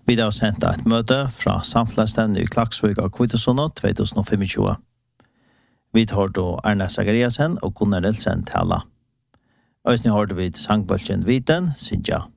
Vi har sendt et møte fra samfunnsstevnet i Klaksvik og Kvitesund 2025. Vi tar da Erna Zachariasen og Gunnar Nielsen tala. Øyne har vi sangbølgen Viten, Sidja.